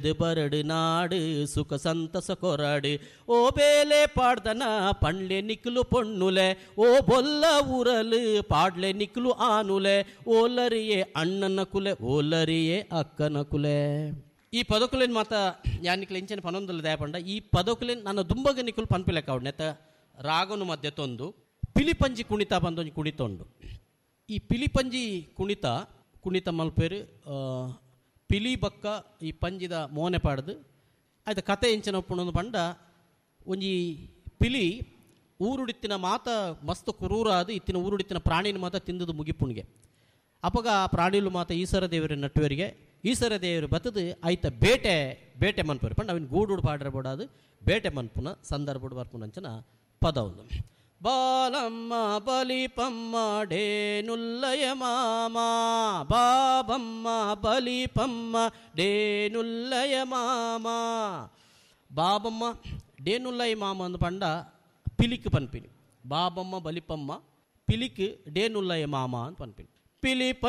ಬರಡು ನಾಡು ಸುಖ ಸಂತಸ ಕೊರಡು ಓ ಬೇಲೆ ಪಾಡ್ದನ ಪಂಡ್ಲೆ ನಿಕ್ಲು ಪೊಣ್ಣುಲೆ ಓ ಬೊಲ್ಲ ಊರಲು ಪಾಡ್ಲೆ ನಿಕ್ಲು ಆನುಲೆ ಓಲರಿಯೇ ಅಣ್ಣನ ಕುಲೆ ಓಲರಿಯೇ ಅಕ್ಕನ ಕುಲೆ. ಈ ಪದಕುಲೆನ್ ಮಾತ ಯಾನಿಕ್ಲೆ ಇಂಚನೆ ಪನೊಂದಲ್ಲ ದಯಪಂಡ ಈ ಪದಕುಲೆನ್ ನನ್ನ ದುಂಬಗ ನಿಕ್ಕುಲು ಪನ್ಪಿಲೆಕ್ಕ ಅವಡ್ನೆತ ರಾಗನು ಮಧ್ಯ ತೊಂದು ಪಿಲಿಪಂಜಿ ಕುಣಿತ ಬಂದೊಂದು ಕುಣಿತೊಂಡು. ಈ ಪಿಲಿಪಂಜಿ ಕುಣಿತ ಮಲ್ಪೇರು ಪಿಲಿ ಬಕ್ಕ ಈ ಪಂಜಿದ ಮೋನೆ ಪಾಡ್ದು ಆಯ್ತು ಕತೆ ಇಂಚನ ಒಪ್ಪುಣೊಂದು ಪಂಡ ಒಂಜಿ ಪಿಲಿ ಊರುಡಿತ್ತಿನ ಮಾತ ಮಸ್ತ್ ಕುರೂರಾದು ಇತ್ತಿನ ಊರುಡಿತ್ತಿನ ಪ್ರಾಣಿನ ಮಾತ ತಿಂದದು ಮುಗಿಪುಣಿಗೆ ಅಪಗ ಆ ಪ್ರಾಣಿಲು ಮಾತ ಈಶ್ವರ ದೇವರ ನಟ್ಟುವರಿಗೆ ಈಶ್ವರ ದೇವರು ಬತ್ತದು ಆಯ್ತ ಬೇಟೆ ಮನ್ಪುರಿ ಪಂಡ ಅವನ್ ಗೂಡು ಪಾಡ್ರಬೋಡಾದು ಬೇಟೆ ಮನ್ಪುನ ಸಂದರ್ಭ ಬರ್ಪುನಂಚನ ಪದ ಒಂದು. ಬಾಲಮ್ಮ ಬಲಿಪಮ್ಮ ಡೇನುಲ್ಲಯ ಮಾಮ ಬಾಬಮ್ಮ ಬಲಿಪಮ್ಮ ಡೇನುಲ್ಲಯ ಮಾಮ. ಬಾಬಮ್ಮ ಡೇನುಲ್ಲಯ ಮಾಮ ಅಂದು ಪಂಡ ಪಿಲಿಕ್ ಪನ್ಪಿನಿ ಬಾಬಮ್ಮ ಬಲಿಪಮ್ಮ ಪಿಲಿಕ್ ಡೇನುಲ್ಲಯ ಮಾಮ ಅಂತ ಪನ್ಪಿನಿ. ಪಿಲಿಪ